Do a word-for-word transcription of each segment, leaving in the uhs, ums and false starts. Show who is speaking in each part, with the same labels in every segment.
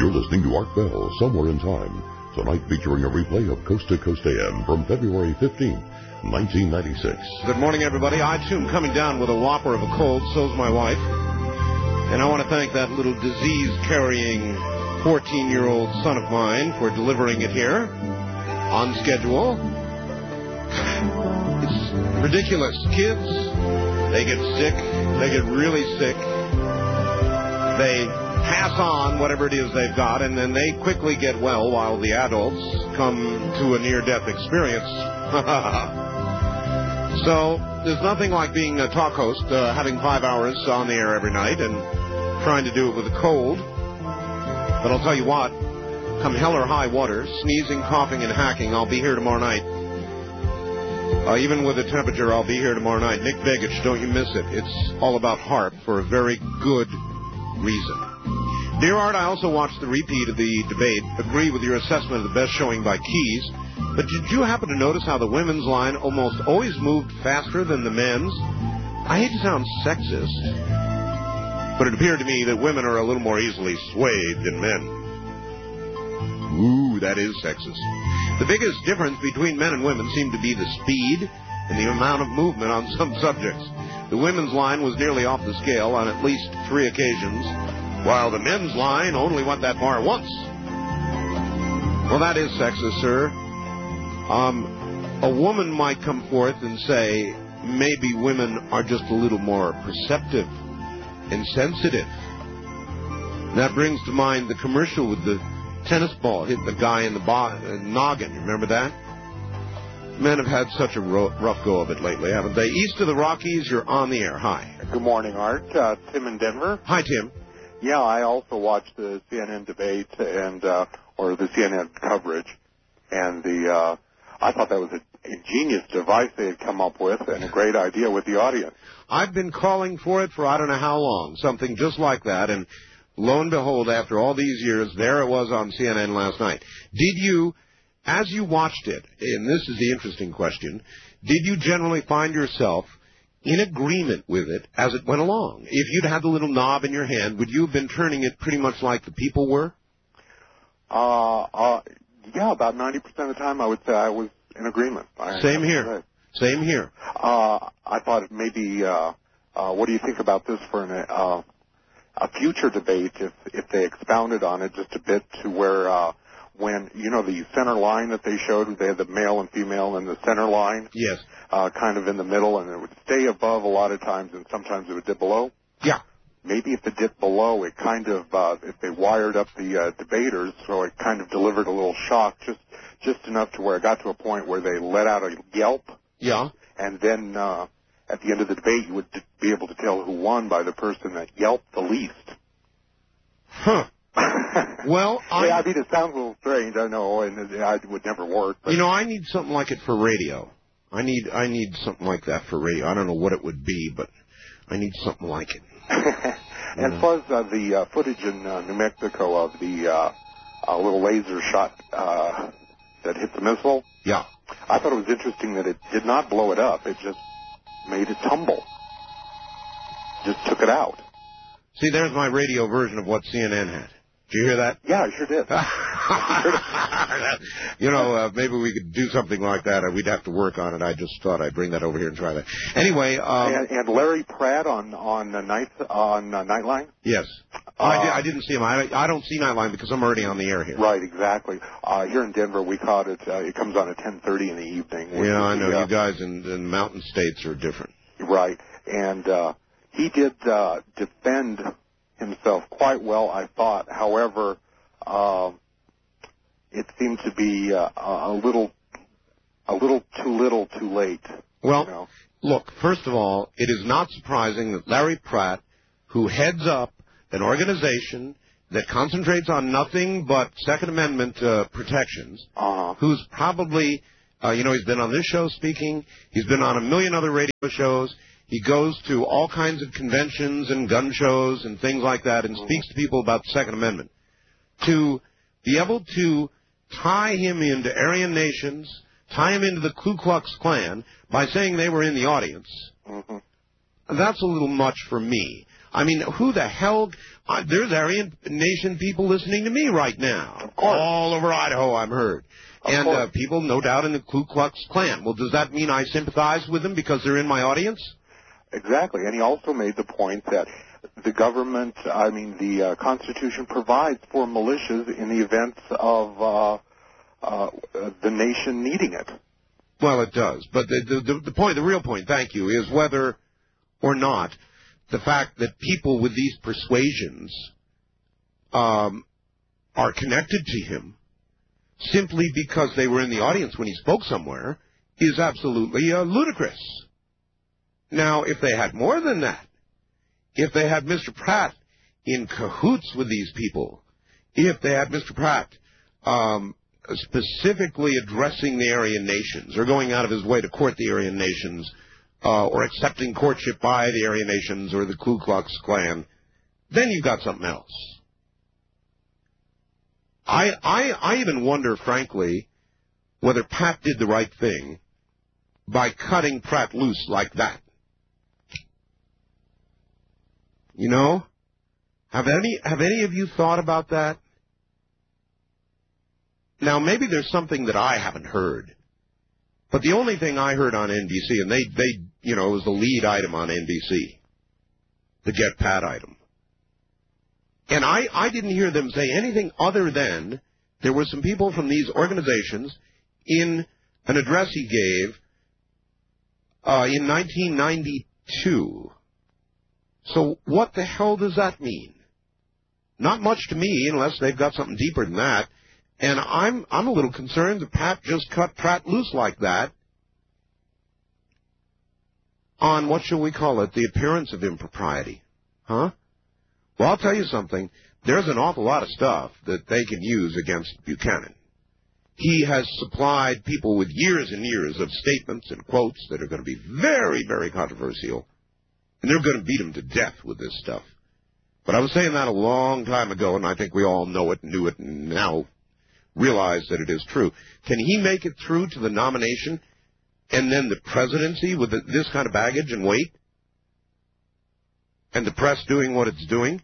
Speaker 1: You're listening to Art Bell, Somewhere in Time, tonight featuring a replay of Coast to Coast A M from February fifteenth, nineteen ninety-six.
Speaker 2: Good morning, everybody. I, too, am coming down with a whopper of a cold. So's my wife. And I want to thank that little disease-carrying fourteen-year-old son of mine for delivering it here on schedule. It's ridiculous. Kids, they get sick. They get really sick. They pass on whatever it is they've got, and then they quickly get well while the adults come to a near-death experience. So there's nothing like being a talk host, uh, having five hours on the air every night and trying to do it with a cold. But I'll tell you what, come hell or high water, sneezing, coughing, and hacking, I'll be here tomorrow night. Uh, even with the temperature, I'll be here tomorrow night. Nick Begich, don't you miss it. It's all about HAARP for a very good reason. Dear Art, I also watched the repeat of the debate. Agree with your assessment of the best showing by Keys. But did you happen to notice how the women's line almost always moved faster than the men's? I hate to sound sexist, but it appeared to me that women are a little more easily swayed than men. Ooh, that is sexist. The biggest difference between men and women seemed to be the speed and the amount of movement on some subjects. The women's line was nearly off the scale on at least three occasions, while the men's line only went that far once. Well, that is sexist, sir. Um, a woman might come forth and say, maybe women are just a little more perceptive and sensitive. That brings to mind the commercial with the tennis ball hitting the guy in the bo- uh, noggin. Remember that? Men have had such a ro- rough go of it lately, haven't they? East of the Rockies, you're on the air. Hi.
Speaker 3: Good morning, Art. Uh, Tim in Denver.
Speaker 2: Hi, Tim.
Speaker 3: Yeah, I also watched the C N N debate and uh, or the C N N coverage, and the uh, I thought that was an ingenious device they had come up with and a great idea with the audience.
Speaker 2: I've been calling for it for I don't know how long, something just like that, and lo and behold, after all these years, there it was on C N N last night. Did you, as you watched it, and this is the interesting question, did you generally find yourself in agreement with it as it went along? If you'd had the little knob in your hand, would you have been turning it pretty much like the people were?
Speaker 3: Uh, uh, yeah, about ninety percent of the time I would say I was in agreement. I
Speaker 2: Same here. Same here.
Speaker 3: Uh, I thought maybe, uh, uh, what do you think about this for an, uh, a future debate if, if they expounded on it just a bit to where, uh, when, you know, the center line that they showed, they had the male and female in the center line.
Speaker 2: Yes.
Speaker 3: Uh, kind of in the middle, and it would stay above a lot of times, and sometimes it would dip below.
Speaker 2: Yeah.
Speaker 3: Maybe if it dipped below, it kind of, uh, if they wired up the uh, debaters, so it kind of delivered a little shock, just just enough to where it got to a point where they let out a yelp.
Speaker 2: Yeah.
Speaker 3: And then uh, at the end of the debate, you would d- be able to tell who won by the person that yelped the least.
Speaker 2: Huh. Well, I...
Speaker 3: Yeah, I mean, it sounds a little strange, I know, and it, it would never work. But...
Speaker 2: You know, I need something like it for radio. I need I need something like that for radio. I don't know what it would be, but I need something like it.
Speaker 3: And plus uh, the uh, footage in uh, New Mexico of the uh, uh, little laser shot uh, that hit the missile.
Speaker 2: Yeah.
Speaker 3: I thought it was interesting that it did not blow it up. It just made it tumble. Just took it out.
Speaker 2: See, there's my radio version of what C N N had. Did you hear that?
Speaker 3: Yeah, I sure did.
Speaker 2: You know, uh, maybe we could do something like that, or we'd have to work on it. I just thought I'd bring that over here and try that. Anyway, um,
Speaker 3: and, and Larry Pratt on on uh, night on uh, Nightline.
Speaker 2: Yes, uh, I, did, I didn't see him. I, I don't see Nightline because I'm already on the air here.
Speaker 3: Right, exactly. Uh, here in Denver, we caught it. Uh, it comes on at ten thirty in the evening.
Speaker 2: Yeah, I know.
Speaker 3: The, uh,
Speaker 2: you guys in, in mountain states are different.
Speaker 3: Right, and uh, he did uh, defend himself quite well, I thought. However, uh, it seemed to be uh, a little, a little too little, too late.
Speaker 2: Well,
Speaker 3: you know?
Speaker 2: Look, first of all, it is not surprising that Larry Pratt, who heads up an organization that concentrates on nothing but Second Amendment uh, protections,
Speaker 3: uh-huh.
Speaker 2: who's probably, uh, you know, he's been on this show speaking, he's been on a million other radio shows. He goes to all kinds of conventions and gun shows and things like that and speaks to people about the Second Amendment. To be able to tie him into Aryan nations, tie him into the Ku Klux Klan by saying they were in the audience,
Speaker 3: mm-hmm.
Speaker 2: that's a little much for me. I mean, who the hell? Uh, there's Aryan Nation people listening to me right now.
Speaker 3: Of course.
Speaker 2: All over Idaho, I'm heard.
Speaker 3: Of
Speaker 2: and
Speaker 3: course.
Speaker 2: Uh, people, no doubt, in the Ku Klux Klan. Well, does that mean I sympathize with them because they're in my audience?
Speaker 3: Exactly. And he also made the point that the government, I mean, the uh, Constitution provides for militias in the events of uh, uh, the nation needing it.
Speaker 2: Well, it does. But the, the, the point, the real point, thank you, is whether or not the fact that people with these persuasions um, are connected to him simply because they were in the audience when he spoke somewhere is absolutely uh, ludicrous. Now, if they had more than that, if they had Mister Pratt in cahoots with these people, if they had Mister Pratt um, specifically addressing the Aryan nations or going out of his way to court the Aryan nations uh, or accepting courtship by the Aryan nations or the Ku Klux Klan, then you've got something else. I, I, I even wonder, frankly, whether Pat did the right thing by cutting Pratt loose like that. You know? Have any, have any of you thought about that? Now, maybe there's something that I haven't heard. But the only thing I heard on N B C, and they, they, you know, it was the lead item on N B C, the Get Pat item. And I, I didn't hear them say anything other than there were some people from these organizations in an address he gave uh, in nineteen ninety-two. So what the hell does that mean? Not much to me unless they've got something deeper than that. And I'm I'm a little concerned that Pat just cut Pratt loose like that on, what shall we call it, the appearance of impropriety. Huh? Well, I'll tell you something. There's an awful lot of stuff that they can use against Buchanan. He has supplied people with years and years of statements and quotes that are going to be very, very controversial. And they're going to beat him to death with this stuff. But I was saying that a long time ago, and I think we all know it, knew it, and now realize that it is true. Can he make it through to the nomination and then the presidency with this kind of baggage and weight? And the press doing what it's doing?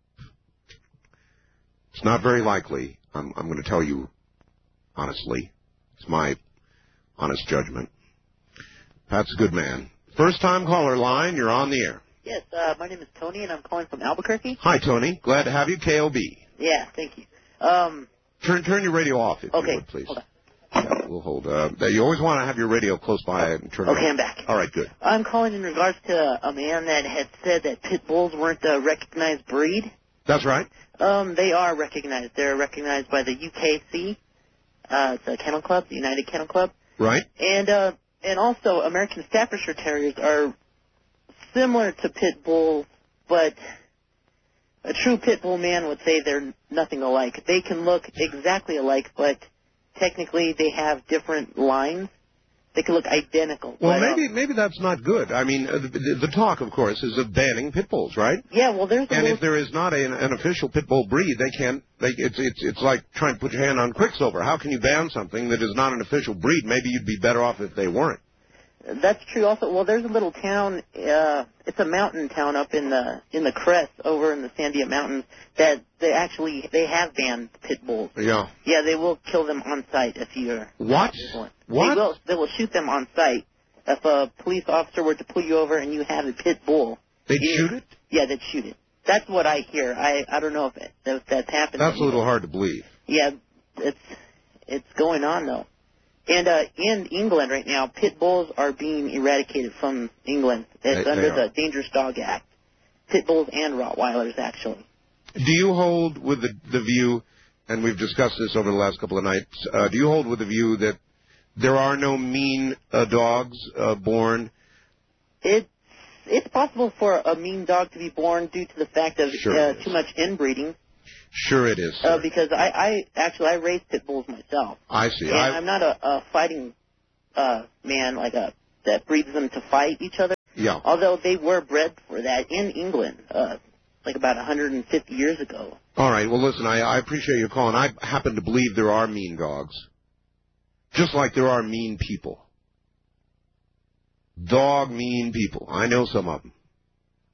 Speaker 2: It's not very likely. I'm, I'm going to tell you honestly. It's my honest judgment. Pat's a good man. First-time caller line, you're on the air.
Speaker 4: Yes, uh, my name is Tony, and I'm calling from Albuquerque.
Speaker 2: Hi, Tony. Glad to have you, K O B.
Speaker 4: Yeah, thank you. Um,
Speaker 2: turn turn your radio off, if
Speaker 4: okay,
Speaker 2: you would, please.
Speaker 4: Hold on.
Speaker 2: Yeah, we'll hold. Uh, you always want to have your radio close by and turn it
Speaker 4: Okay,
Speaker 2: off.
Speaker 4: I'm back.
Speaker 2: All right, good.
Speaker 4: I'm calling in regards to a man that had said that pit bulls weren't a recognized breed.
Speaker 2: That's right.
Speaker 4: Um, they are recognized. They're recognized by the U K C. Uh, it's a kennel club, the United Kennel Club.
Speaker 2: Right.
Speaker 4: And uh, and also American Staffordshire Terriers are similar to pit bulls, but a true pit bull man would say they're nothing alike. They can look exactly alike, but technically they have different lines. They can look identical.
Speaker 2: Well,
Speaker 4: but,
Speaker 2: maybe
Speaker 4: um,
Speaker 2: maybe that's not good. I mean, uh, the, the talk, of course, is of banning pit bulls, right?
Speaker 4: Yeah, well, there's a
Speaker 2: And
Speaker 4: little...
Speaker 2: if there is not a, an official pit bull breed, they can't. They, it's it's it's like trying to put your hand on Quicksilver. How can you ban something that is not an official breed? Maybe you'd be better off if they weren't.
Speaker 4: That's true. Also, well, there's a little town. Uh, it's a mountain town up in the in the crest over in the Sandia Mountains that they actually they have banned pit bulls.
Speaker 2: Yeah.
Speaker 4: Yeah, they will kill them on sight if you're
Speaker 2: What?
Speaker 4: One.
Speaker 2: What?
Speaker 4: They will. They will shoot them on sight. If a police officer were to pull you over and you have a pit bull,
Speaker 2: They'd
Speaker 4: you,
Speaker 2: shoot it?
Speaker 4: Yeah, they'd shoot it. That's what I hear. I I don't know if, it, if that's happened.
Speaker 2: That's a little hard to believe.
Speaker 4: Yeah, it's it's going on though. And uh, in England right now, pit bulls are being eradicated from England. It's
Speaker 2: They-
Speaker 4: under
Speaker 2: they
Speaker 4: the
Speaker 2: are.
Speaker 4: Dangerous Dog Act. Pit bulls and Rottweilers, actually.
Speaker 2: Do you hold with the, the view, and we've discussed this over the last couple of nights, uh, do you hold with the view that there are no mean uh, dogs uh, born?
Speaker 4: It's it's possible for a mean dog to be born due to the fact of
Speaker 2: Sure
Speaker 4: uh,
Speaker 2: it is.
Speaker 4: too much inbreeding.
Speaker 2: Sure it is, sir.
Speaker 4: Uh, because I, I actually I raise pit bulls myself.
Speaker 2: I see.
Speaker 4: And
Speaker 2: I,
Speaker 4: I'm not a, a fighting uh, man like a that breeds them to fight each other.
Speaker 2: yeah.
Speaker 4: Although they were bred for that in England, uh, like about one hundred fifty years ago.
Speaker 2: All right. Well, listen, I, I appreciate your call, and I happen to believe there are mean dogs, just like there are mean people. Dog mean people. I know some of them.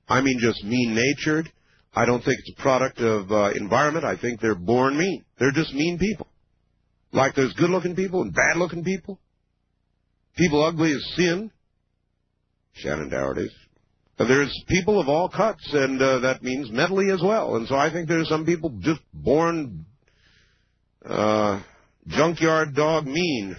Speaker 2: I mean just mean-natured. I don't think it's a product of uh, environment. I think they're born mean. They're just mean people. Like there's good-looking people and bad-looking people. People ugly as sin. Shannon Doherty's. There's people of all cuts, and uh, that means mentally as well. And so I think there's some people just born uh, junkyard dog mean.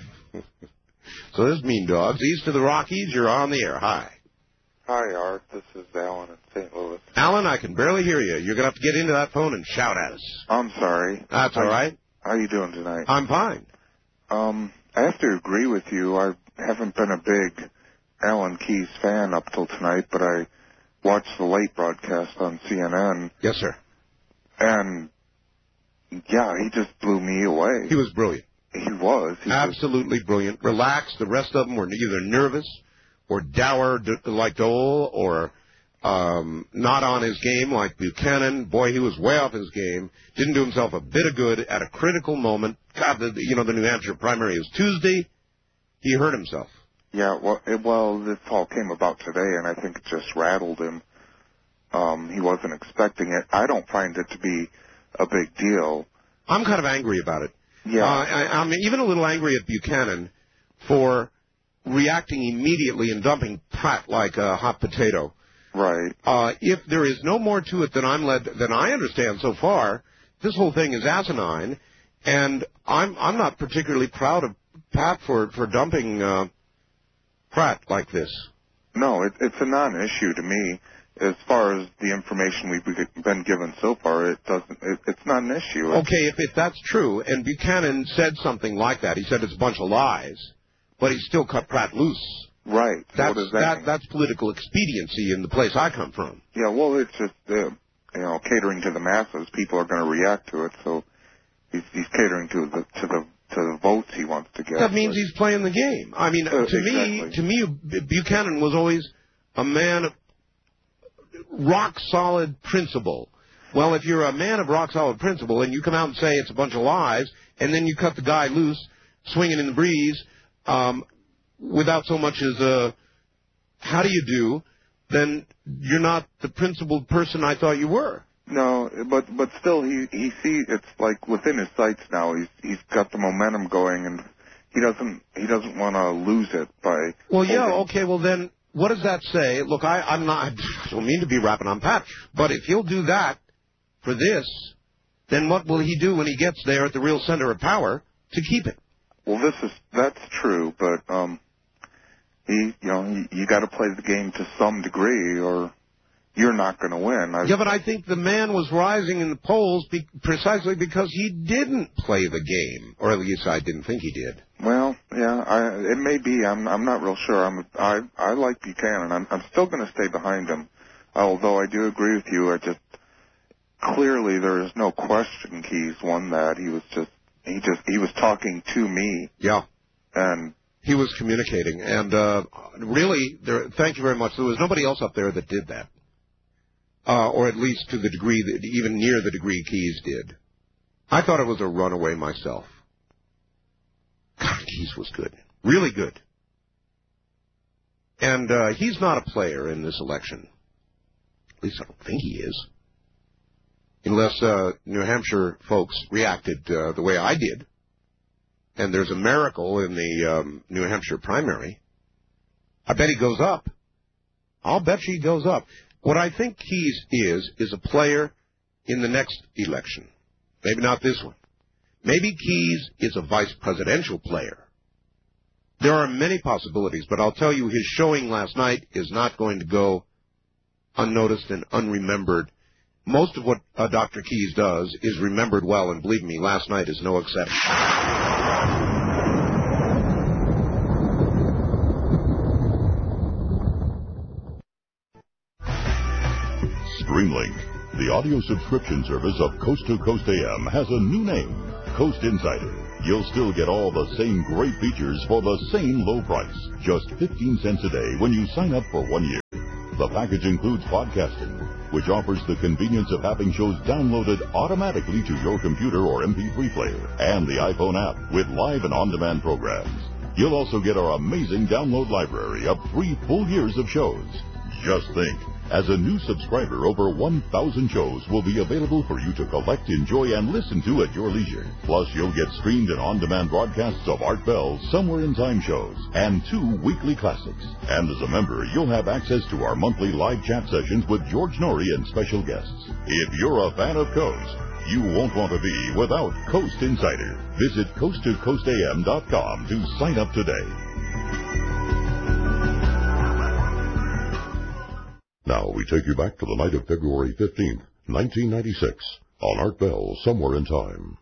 Speaker 2: So there's mean dogs. East of the Rockies, you're on the air. Hi.
Speaker 5: Hi, Art. This is Alan in Saint Louis.
Speaker 2: Alan, I can barely hear you. You're going to have to get into that phone and shout at us.
Speaker 5: I'm sorry.
Speaker 2: That's all right.
Speaker 5: How you doing tonight?
Speaker 2: I'm fine.
Speaker 5: Um, I have to agree with you. I haven't been a big Alan Keyes fan up till tonight, but I watched the late broadcast on C N N.
Speaker 2: Yes, sir.
Speaker 5: And, yeah, he just blew me away.
Speaker 2: He was brilliant.
Speaker 5: He was. He
Speaker 2: Absolutely
Speaker 5: was.
Speaker 2: brilliant. Relaxed. The rest of them were either nervous or dour like Dole or um, not on his game like Buchanan. Boy, he was way off his game. Didn't do himself a bit of good at a critical moment. God, the, you know, the New Hampshire primary is Tuesday. He hurt himself.
Speaker 5: Yeah, well, it, well, this all came about today, and I think it just rattled him. Um, he wasn't expecting it. I don't find it to be a big deal.
Speaker 2: I'm kind of angry about it.
Speaker 5: Yeah.
Speaker 2: Uh, I, I'm even a little angry at Buchanan for reacting immediately and dumping Pratt like a hot potato.
Speaker 5: Right.
Speaker 2: Uh, if there is no more to it than I'm led, than I understand so far, this whole thing is asinine, and I'm I'm not particularly proud of Pat for for dumping uh, Pratt like this.
Speaker 5: No, it, it's a non-issue to me. As far as the information we've been given so far, it doesn't. It, it's not an issue.
Speaker 2: Okay, if, if that's true, and Buchanan said something like that, he said it's a bunch of lies, but he still cut Pratt loose.
Speaker 5: Right.
Speaker 2: That's
Speaker 5: what does that,
Speaker 2: that
Speaker 5: mean?
Speaker 2: that's political expediency in the place I come from.
Speaker 5: Yeah. Well, it's just uh, you know catering to the masses. People are going to react to it, so he's, he's catering to the to the to the votes he wants to get.
Speaker 2: That means
Speaker 5: but,
Speaker 2: he's playing the game. I mean,
Speaker 5: uh,
Speaker 2: to
Speaker 5: exactly.
Speaker 2: me, to me, Buchanan was always a man of rock solid principle. Well, if you're a man of rock solid principle and you come out and say it's a bunch of lies, and then you cut the guy loose, swinging in the breeze, um, without so much as a how do you do, then you're not the principled person I thought you were.
Speaker 5: No, but but still, he he see it's like within his sights now. He's he's got the momentum going, and he doesn't he doesn't want to lose it by.
Speaker 2: Well, yeah,
Speaker 5: holding.
Speaker 2: okay. Well, then what does that say? Look, I, I'm not. I don't mean to be rapping on Pat, but if he'll do that for this, then what will he do when he gets there at the real center of power to keep it?
Speaker 5: Well, this is that's true, but um, he you know you, you got to play the game to some degree, or you're not going to win. I,
Speaker 2: yeah, but I think the man was rising in the polls be, precisely because he didn't play the game, or at least I didn't think he did.
Speaker 5: Well, yeah, I, it may be. I'm I'm not real sure. I'm I I like Buchanan. I'm I'm still going to stay behind him, although I do agree with you. I just clearly there is no question Keyes won that. He was just he just he was talking to me.
Speaker 2: Yeah,
Speaker 5: and
Speaker 2: he was communicating, and uh, really, there, thank you very much. There was nobody else up there that did that. Uh, or at least to the degree, that even near the degree Keyes did. I thought it was a runaway myself. God, Keyes was good. Really good. And uh, he's not a player in this election. At least I don't think he is. Unless uh, New Hampshire folks reacted uh, the way I did. And there's a miracle in the um, New Hampshire primary. I bet he goes up. I'll bet he goes up. What I think Keyes is, is a player in the next election. Maybe not this one. Maybe Keyes is a vice presidential player. There are many possibilities, but I'll tell you his showing last night is not going to go unnoticed and unremembered. Most of what uh, Doctor Keyes does is remembered well, and believe me, last night is no exception.
Speaker 1: Streamlink, the audio subscription service of Coast to Coast A M, has a new name, Coast Insider. You'll still get all the same great features for the same low price, just fifteen cents a day when you sign up for one year. The package includes podcasting, which offers the convenience of having shows downloaded automatically to your computer or M P three player, and the iPhone app with live and on-demand programs. You'll also get our amazing download library of three full years of shows. Just think, as a new subscriber, over one thousand shows will be available for you to collect, enjoy, and listen to at your leisure. Plus, you'll get streamed and on-demand broadcasts of Art Bell's Somewhere in Time shows and two weekly classics. And as a member, you'll have access to our monthly live chat sessions with George Norrie and special guests. If you're a fan of Coast, you won't want to be without Coast Insider. Visit coast to coast a m dot com to sign up today. Now we take you back to the night of February fifteenth, nineteen ninety-six, on Art Bell, Somewhere in Time.